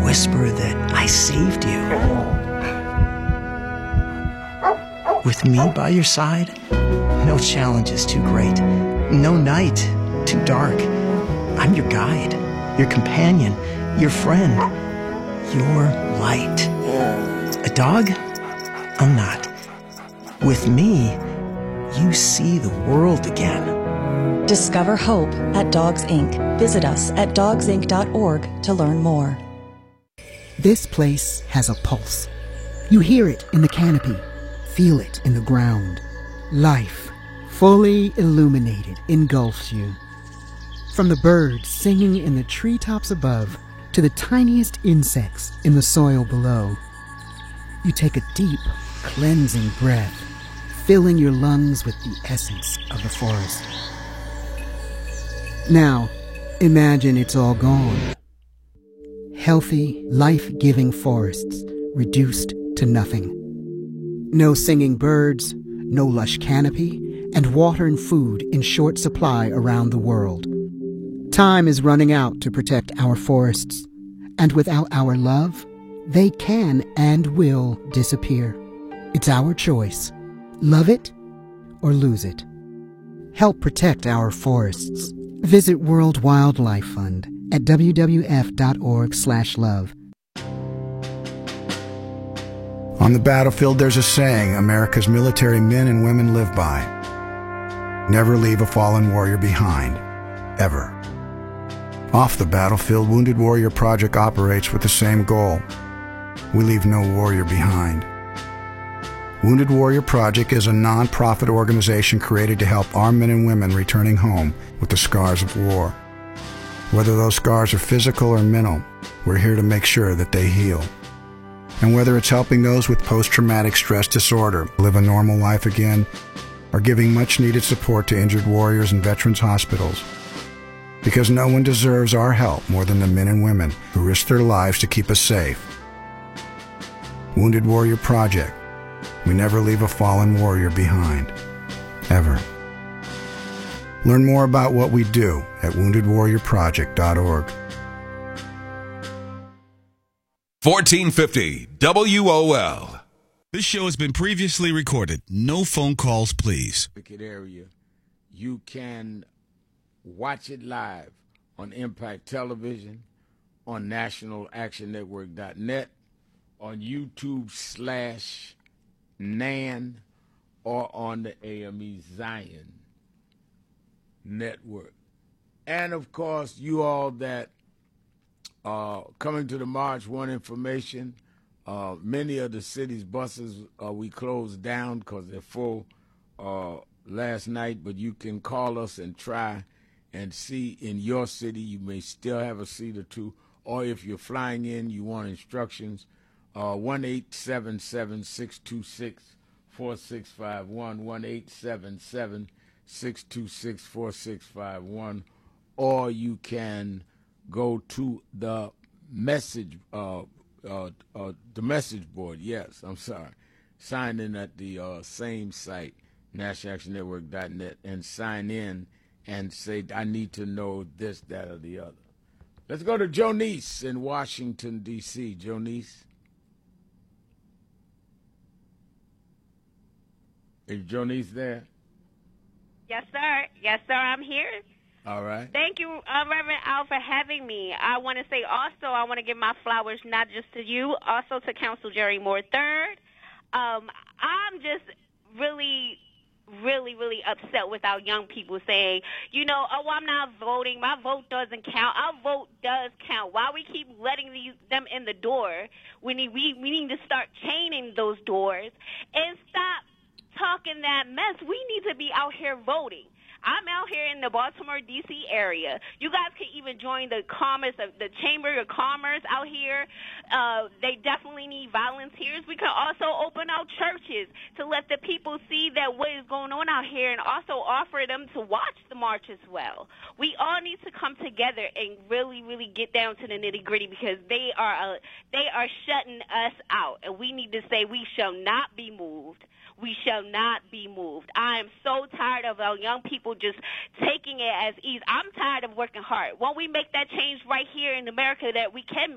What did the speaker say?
whisper that I saved you. With me by your side, no challenge is too great, no night too dark. I'm your guide, your companion, your friend, your light. A dog? I'm not. With me, you see the world again. Discover hope at Dogs Inc. Visit us at dogsinc.org to learn more. This place has a pulse. You hear it in the canopy, feel it in the ground. Life, fully illuminated, engulfs you. From the birds singing in the treetops above to the tiniest insects in the soil below. You take a deep, cleansing breath, filling your lungs with the essence of the forest. Now, imagine it's all gone. Healthy, life-giving forests reduced to nothing. No singing birds, no lush canopy, and water and food in short supply around the world. Time is running out to protect our forests, and without our love, they can and will disappear. It's our choice. Love it or lose it. Help protect our forests. Visit World Wildlife Fund at wwf.org/love. On the battlefield, there's a saying America's military men and women live by. Never leave a fallen warrior behind, ever. Off the battlefield, Wounded Warrior Project operates with the same goal. We leave no warrior behind. Wounded Warrior Project is a non-profit organization created to help our men and women returning home with the scars of war. Whether those scars are physical or mental, we're here to make sure that they heal. And whether it's helping those with post-traumatic stress disorder live a normal life again, or giving much-needed support to injured warriors in veterans' hospitals. Because no one deserves our help more than the men and women who risk their lives to keep us safe. Wounded Warrior Project. We never leave a fallen warrior behind. Ever. Learn more about what we do at woundedwarriorproject.org. 1450 WOL. This show has been previously recorded. No phone calls, please. Area. You can watch it live on Impact Television, on NationalActionNetwork.net, on YouTube/NAN, or on the AME Zion Network. And, of course, you all that coming to the March want information. Many of the city's buses we closed down because they're full last night, but you can call us and try and see in your city. You may still have a seat or two, or if you're flying in, you want instructions, 1-877-626-4651, 1-877-626-4651, or you can go to the message board. Yes, I'm sorry. Sign in at the same site, NationalActionNetwork.net, and sign in and say, I need to know this, that, or the other. Let's go to Jonice in Washington, D.C. Jonice. Is Jonice there? Yes, sir. Yes, sir, I'm here. All right. Thank you, Reverend Al, for having me. I want to say also, I want to give my flowers not just to you, also to Council Jerry Moore III. I'm just really upset with our young people saying, oh, I'm not voting. My vote doesn't count. Our vote does count. Why we keep letting them in the door? We need to start chaining those doors and stop talking that mess. We need to be out here voting. I'm out here in the Baltimore, D.C. area. You guys can even join the Chamber of Commerce out here. They definitely need volunteers. We can also open our churches to let the people see that what is going on out here, and also offer them to watch the march as well. We all need to come together and really, really get down to the nitty-gritty, because they are shutting us out, and we need to say we shall not be moved. We shall not be moved. I am so tired of our young people just taking it as easy. I'm tired of working hard. Won't we make that change right here in America that we can